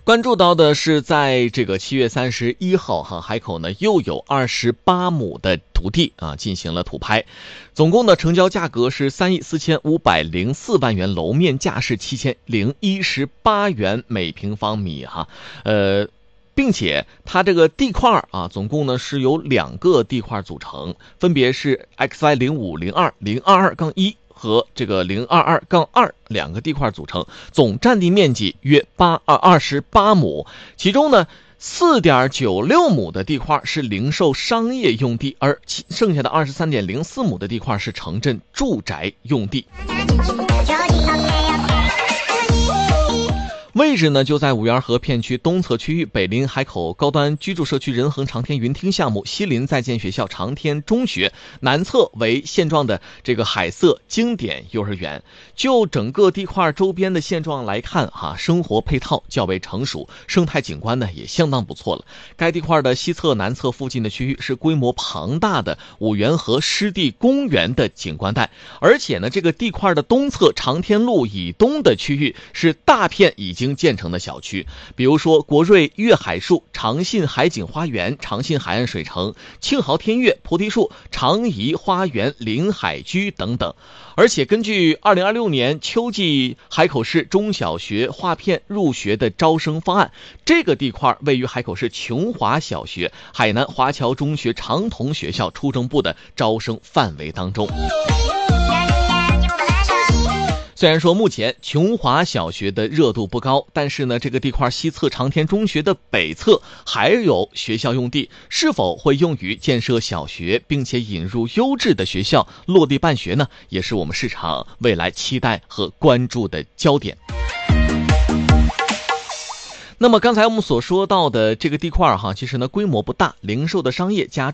关注到的是，在这个7月31号哈，海口呢又有28亩的土地进行了土拍，总共的成交价格是3.4504亿元，楼面价是7018元每平方米哈，并且它这个地块总共呢是由2个地块组成，分别是 XY0502-022-1和这个022-2两个地块组成，总占地面积约28亩，其中呢4.96亩的地块是零售商业用地，而剩下的23.04亩的地块是城镇住宅用地。位置呢就在五园河片区东侧区域，北临海口高端居住社区仁恒长天云厅项目，西临在建学校长天中学，南侧为现状的这个海色经典幼儿园。就整个地块周边的现状来看生活配套较为成熟，生态景观呢也相当不错了。该地块的西侧南侧附近的区域是规模庞大的五园河湿地公园的景观带，而且呢这个地块的东侧长天路以东的区域是大片已经建成的小区，比如说国瑞粤海树、长信海景花园、长信海岸水城、庆豪天悦、菩提树、长怡花园、临海居等等。而且根据2026年秋季海口市中小学划片入学的招生方案，这个地块位于海口市琼华小学、海南华侨中学长童学校初中部的招生范围当中。虽然说目前琼华小学的热度不高，但是呢这个地块西侧长天中学的北侧还有学校用地，是否会用于建设小学并且引入优质的学校落地办学呢，也是我们市场未来期待和关注的焦点。那么刚才我们所说到的这个地块其实呢规模不大，零售的商业加